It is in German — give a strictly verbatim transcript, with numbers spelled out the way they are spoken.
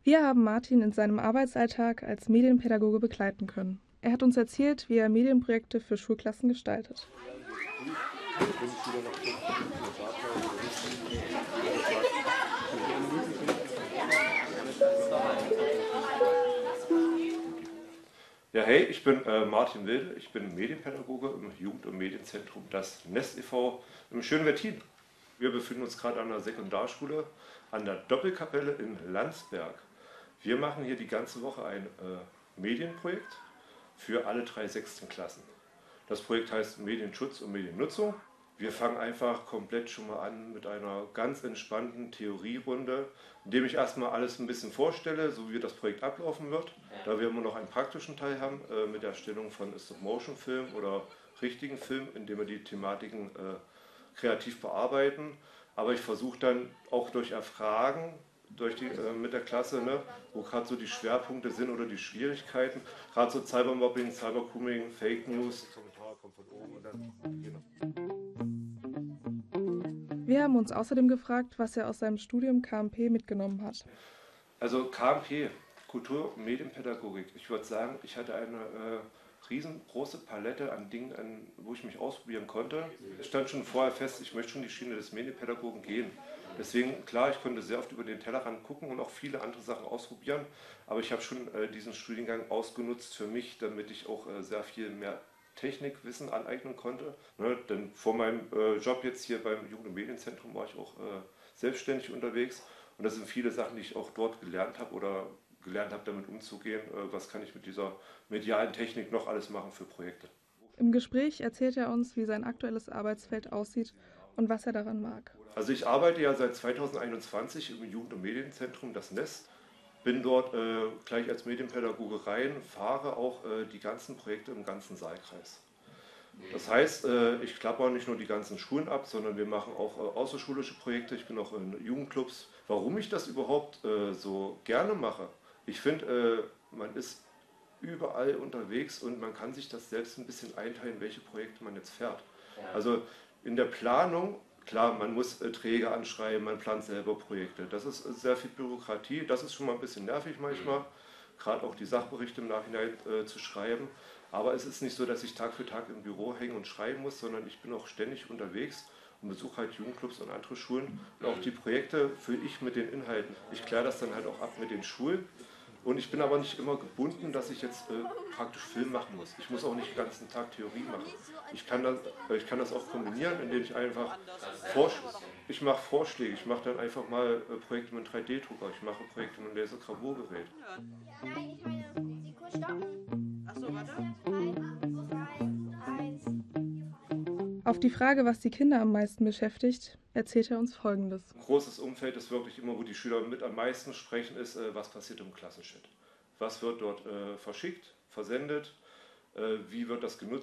Wir haben Martin in seinem Arbeitsalltag als Medienpädagoge begleiten können. Er hat uns erzählt, wie er Medienprojekte für Schulklassen gestaltet. Ja, hey, ich bin äh, Martin Wilde, ich bin Medienpädagoge im Jugend- und Medienzentrum das Nest e V im schönen Wettin. Wir befinden uns gerade an der Sekundarschule an der Doppelkapelle in Landsberg. Wir machen hier die ganze Woche ein äh, Medienprojekt für alle drei sechsten Klassen. Das Projekt heißt Medienschutz und Mediennutzung. Wir fangen einfach komplett schon mal an mit einer ganz entspannten Theorierunde, indem ich erstmal alles ein bisschen vorstelle, so wie das Projekt ablaufen wird, da wir immer noch einen praktischen Teil haben äh, mit der Erstellung von Stop-Motion-Film oder richtigen Film, indem wir die Thematiken äh, kreativ bearbeiten. Aber ich versuche dann auch durch Erfragen durch die, äh, mit der Klasse, ne, wo gerade so die Schwerpunkte sind oder die Schwierigkeiten, gerade so Cybermobbing, Cybergrooming, Fake News. Wir haben uns außerdem gefragt, was er aus seinem Studium K M P mitgenommen hat. Also K M P, Kultur- und Medienpädagogik. Ich würde sagen, ich hatte eine äh, riesengroße Palette an Dingen, an, wo ich mich ausprobieren konnte. Es stand schon vorher fest, ich möchte schon die Schiene des Medienpädagogen gehen. Deswegen, klar, ich konnte sehr oft über den Tellerrand gucken und auch viele andere Sachen ausprobieren. Aber ich habe schon äh, diesen Studiengang ausgenutzt für mich, damit ich auch äh, sehr viel mehr Technikwissen aneignen konnte. Ne, denn vor meinem äh, Job jetzt hier beim Jugend- und Medienzentrum war ich auch äh, selbstständig unterwegs. Und das sind viele Sachen, die ich auch dort gelernt habe oder gelernt habe, damit umzugehen. Äh, was kann ich mit dieser medialen Technik noch alles machen für Projekte? Im Gespräch erzählt er uns, wie sein aktuelles Arbeitsfeld aussieht und was er daran mag. Also ich arbeite ja seit zweitausendeinundzwanzig im Jugend- und Medienzentrum das Nest. Bin dort äh, gleich als Medienpädagoge rein, fahre auch äh, die ganzen Projekte im ganzen Saalkreis. Das heißt, äh, ich klappere nicht nur die ganzen Schulen ab, sondern wir machen auch äh, außerschulische Projekte. Ich bin auch in Jugendclubs. Warum ich das überhaupt äh, so gerne mache? Ich finde, äh, man ist überall unterwegs und man kann sich das selbst ein bisschen einteilen, welche Projekte man jetzt fährt. Also in der Planung, klar, man muss äh, Träger anschreiben, man plant selber Projekte. Das ist äh, sehr viel Bürokratie, das ist schon mal ein bisschen nervig manchmal, gerade auch die Sachberichte im Nachhinein äh, zu schreiben. Aber es ist nicht so, dass ich Tag für Tag im Büro hängen und schreiben muss, sondern ich bin auch ständig unterwegs und besuche halt Jugendclubs und andere Schulen. Und auch die Projekte fülle ich mit den Inhalten. Ich kläre das dann halt auch ab mit den Schulen. Und ich bin aber nicht immer gebunden, dass ich jetzt äh, praktisch Film machen muss. Ich muss auch nicht den ganzen Tag Theorie machen. Ich kann das, äh, ich kann das auch kombinieren, indem ich einfach Vorsch ich mache Vorschläge. Ich mache dann einfach mal äh, Projekte mit drei D-Drucker. Ich mache Projekte mit einem Lasergravurgerät. Nein, ich meine, Sekunde stoppen. Achso, warte. Eins. Auf die Frage, was die Kinder am meisten beschäftigt, erzählt er uns Folgendes. Ein großes Umfeld ist wirklich immer, wo die Schüler mit am meisten sprechen, ist, äh, was passiert im Klassenchat. Was wird dort äh, verschickt, versendet, äh, wie wird das genutzt?